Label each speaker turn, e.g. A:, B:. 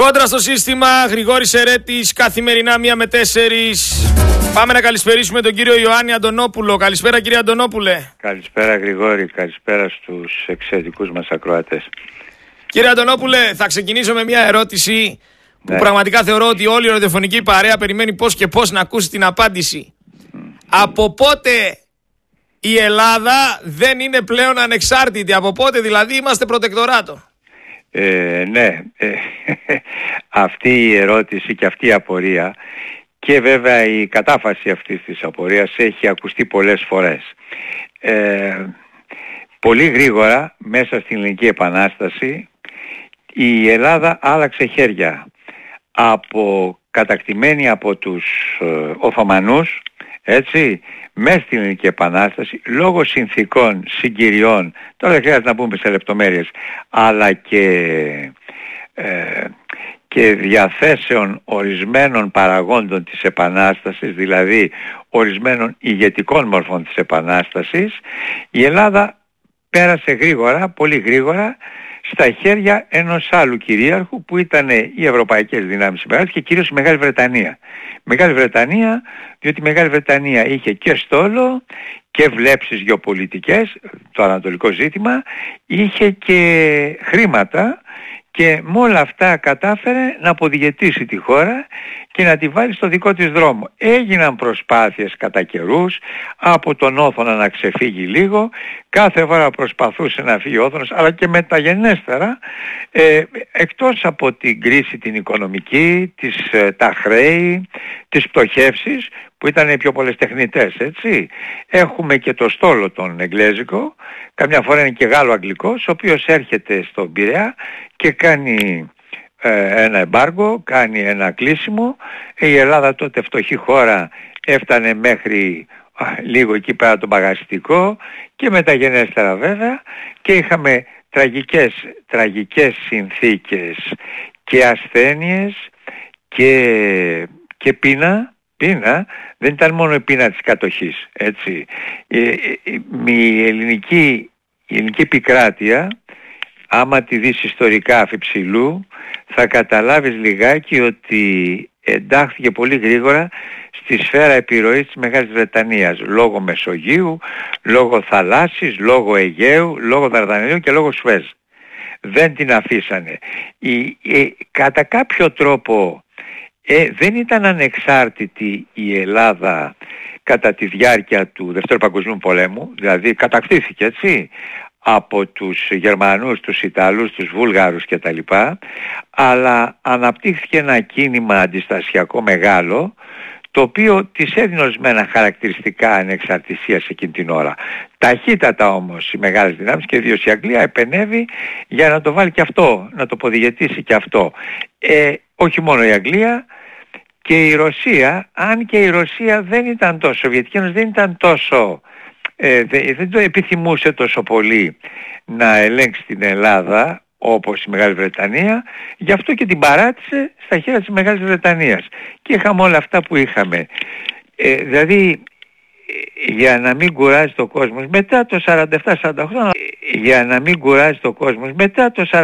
A: Κόντρα στο σύστημα, Γρηγόρης Ερέτης, καθημερινά 1 με 4. Πάμε να καλησπερίσουμε τον κύριο Ιωάννη Αντωνόπουλο. Καλησπέρα κύριε Αντωνόπουλε.
B: Καλησπέρα Γρηγόρη, καλησπέρα στους εξαιρετικούς μας ακροατές.
A: Κύριε Αντωνόπουλε, θα ξεκινήσω με μια ερώτηση που πραγματικά θεωρώ ότι όλη η ραδιοφωνική παρέα περιμένει πώς και πώς να ακούσει την απάντηση. Από πότε η Ελλάδα δεν είναι πλέον ανεξάρτητη? Από πότε δηλαδή είμαστε προτεκτοράτο?
B: Αυτή η ερώτηση και αυτή η απορία και βέβαια η κατάφαση αυτής της απορίας έχει ακουστεί πολλές φορές. Πολύ γρήγορα μέσα στην Ελληνική Επανάσταση η Ελλάδα άλλαξε χέρια, κατακτημένη από τους Οθωμανούς, έτσι, μέσα στην Ελληνική Επανάσταση, λόγω συνθήκων, συγκυριών, τώρα δεν χρειάζεται να πούμε σε λεπτομέρειες, αλλά και διαθέσεων ορισμένων παραγόντων της Επανάστασης, δηλαδή ορισμένων ηγετικών μορφών της Επανάστασης, η Ελλάδα πέρασε γρήγορα, πολύ γρήγορα, στα χέρια ενός άλλου κυρίαρχου που ήταν οι ευρωπαϊκές δυνάμεις και κυρίως η Μεγάλη Βρετανία. Μεγάλη Βρετανία, διότι η Μεγάλη Βρετανία είχε και στόλο και βλέψεις γεωπολιτικές, το ανατολικό ζήτημα, είχε και χρήματα και με όλα αυτά κατάφερε να αποδιαιτήσει τη χώρα και να τη βάλει στο δικό της δρόμο. Έγιναν προσπάθειες κατά καιρούς από τον Όθωνα να ξεφύγει λίγο, κάθε φορά προσπαθούσε να φύγει ο Όθωνας, αλλά και μεταγενέστερα, εκτός από την κρίση την οικονομική, τα χρέη, τις πτωχεύσεις που ήταν οι πιο πολλές τεχνητές, έτσι. Έχουμε και το στόλο τον εγγλέζικο, καμιά φορά είναι και Γάλλο-Αγγλικός, ο οποίος έρχεται στον Πειραιά και κάνει ένα εμπάργο, κάνει ένα κλείσιμο. Η Ελλάδα τότε φτωχή χώρα έφτανε μέχρι λίγο εκεί πέρα το μπαγαστικό και μεταγενέστερα βέβαια, και είχαμε τραγικές συνθήκες και ασθένειες και πείνα. Δεν ήταν μόνο η πείνα της κατοχής, έτσι. Η ελληνική επικράτεια, άμα τη δεις ιστορικά αφιψηλού, θα καταλάβεις λιγάκι ότι εντάχθηκε πολύ γρήγορα στη σφαίρα επιρροής της Μεγάλης Βρετανίας, λόγω Μεσογείου, λόγω θαλάσσης, λόγω Αιγαίου, λόγω Δαρδανελίου και λόγω Σουέζ. Δεν την αφήσανε. Κατά κάποιο τρόπο δεν ήταν ανεξάρτητη η Ελλάδα κατά τη διάρκεια του Δευτέρου Παγκοσμίου Πολέμου, δηλαδή κατακτήθηκε, έτσι, από τους Γερμανούς, τους Ιταλούς, τους Βούλγαρους κτλ. Αλλά αναπτύχθηκε ένα κίνημα αντιστασιακό μεγάλο, το οποίο της έδινε ορισμένα χαρακτηριστικά ανεξαρτησίας εκείνη την ώρα. Ταχύτατα όμως οι μεγάλες δυνάμεις και ιδίως η Αγγλία επενέβη για να το βάλει και αυτό, να το αποδιαιτήσει και αυτό. Όχι μόνο η Αγγλία, και η Ρωσία, αν και η Ρωσία δεν ήταν τόσο, η Σοβιετική Ένωση δεν ήταν τόσο, δεν το επιθυμούσε τόσο πολύ να ελέγξει την Ελλάδα όπως η Μεγάλη Βρετανία, γι' αυτό και την παράτησε στα χέρια της Μεγάλης Βρετανίας. Και είχαμε όλα αυτά που είχαμε. Δηλαδή, για να μην κουράζει το κόσμο μετά το 47-48,